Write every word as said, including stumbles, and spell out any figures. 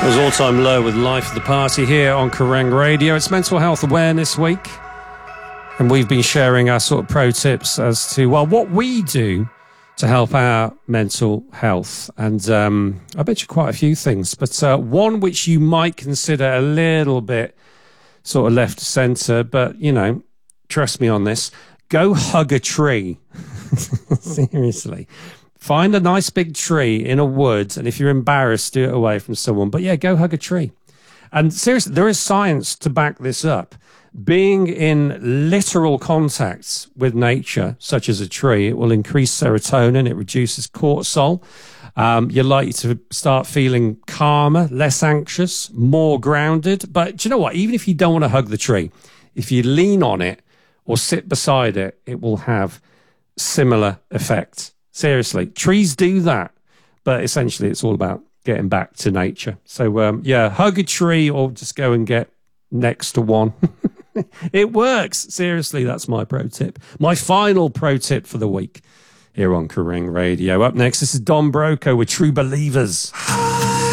was all-time low with Life of the Party here on Kerrang Radio. It's Mental Health Awareness Week, and we've been sharing our sort of pro tips as to, well, what we do to help our mental health. And um, I bet you quite a few things, but uh, one which you might consider a little bit sort of left to centre, but, you know, trust me on this, go hug a tree. Seriously. Find a nice big tree in a wood, and if you're embarrassed, do it away from someone. But yeah, go hug a tree. And seriously, there is science to back this up. Being in literal contact with nature, such as a tree, it will increase serotonin, it reduces cortisol. Um, you're likely to start feeling calmer, less anxious, more grounded. But do you know what? Even if you don't want to hug the tree, if you lean on it or sit beside it, it will have similar effects. Seriously, trees do that, but essentially it's all about getting back to nature. So, um, yeah, hug a tree or just go and get next to one. It works. Seriously, that's my pro tip. My final pro tip for the week here on Kerrang Radio. Up next, this is Don Broco with True Believers.